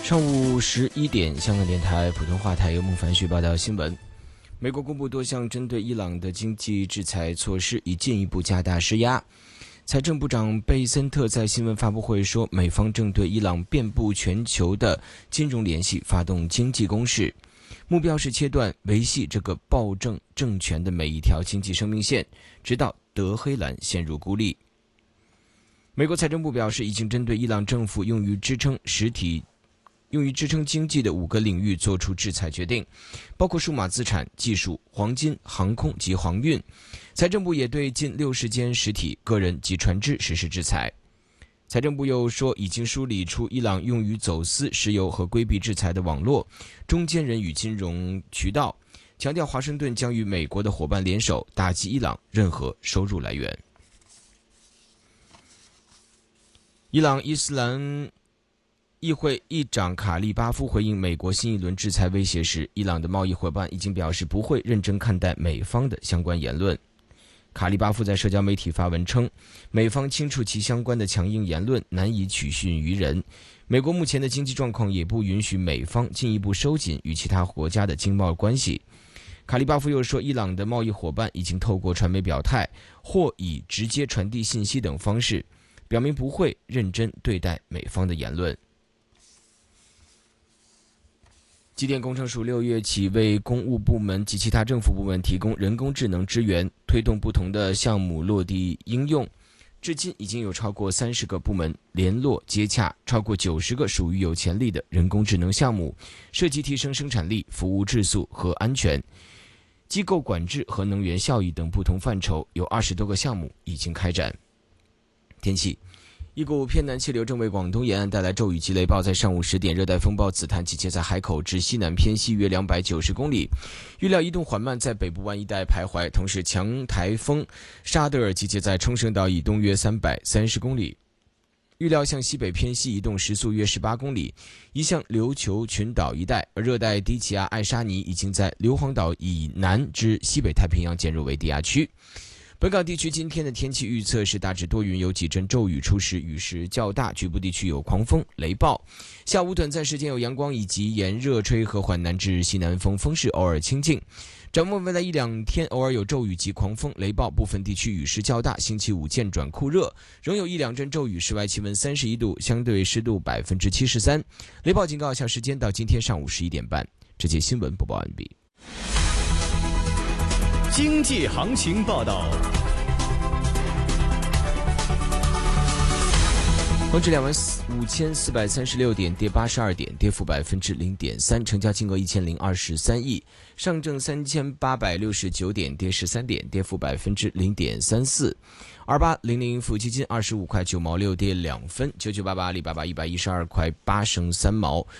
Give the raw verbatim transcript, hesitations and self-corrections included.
上午十一点，香港电台普通话台由孟凡旭报道新闻。美国公布多项针对伊朗的经济制裁措施，以进一步加大施压。财政部长贝森特在新闻发布会说，美方正对伊朗遍布全球的金融联系发动经济攻势，目标是切断维系这个暴政政权的每一条经济生命线，直到德黑兰陷入孤立。美国财政部表示，已经针对伊朗政府用于支撑实体用于支撑经济的五个领域做出制裁决定，包括数码资产、技术、黄金、航空及航运。财政部也对近六十间实体、个人及船只实施制裁。财政部又说，已经梳理出伊朗用于走私石油和规避制裁的网络、中间人与金融渠道，强调华盛顿将与美国的伙伴联手，打击伊朗任何收入来源。伊朗伊斯兰议会议长卡利巴夫回应美国新一轮制裁威胁时，伊朗的贸易伙伴已经表示不会认真看待美方的相关言论。卡利巴夫在社交媒体发文称，美方清楚其相关的强硬言论难以取信于人，美国目前的经济状况也不允许美方进一步收紧与其他国家的经贸关系。卡利巴夫又说，伊朗的贸易伙伴已经透过传媒表态或以直接传递信息等方式，表明不会认真对待美方的言论。机电工程署六月起为公务部门及其他政府部门提供人工智能支援，推动不同的项目落地应用。至今已经有超过三十个部门联络接洽，超过九十个属于有潜力的人工智能项目，涉及提升生产力、服务质素和安全、机构管制和能源效益等不同范畴，有二十多个项目已经开展。天气，一股偏南气流正为广东沿岸带来骤雨及雷暴，在上午十点，热带风暴紫檀集结在海口至西南偏西约两百九十公里，预料移动缓慢，在北部湾一带徘徊。同时，强台风沙德尔集结在冲绳岛以东约三百三十公里，预料向西北偏西移动，时速约十八公里，移向琉球群岛一带。而热带低气压艾沙尼已经在硫磺岛以南至西北太平洋减弱为低压区。本港地区今天的天气预测是大致多云，有几阵骤雨，初时雨势较大，局部地区有狂风雷暴。下午短暂时间有阳光以及炎热，吹和缓南至西南风，风势偶尔清劲。展望未来一两天，偶尔有骤雨及狂风雷暴，部分地区雨势较大。星期五渐转酷热，仍有一两阵骤雨，室外气温三十一度，相对湿度百分之七十三。雷暴警告有效时间到今天上午十一点半。这节新闻播报完毕。 经济行情报道。 恒指两万五千四百三十六点，跌八十二点，跌幅百分之零点三，成交金额一千零二十三亿。上证三千八百六十九点，跌十三点，跌幅百分之零点三四。二八零零富基金二十五块九毛六，跌两分。九九八八阿里巴巴一百一十二块八升三毛，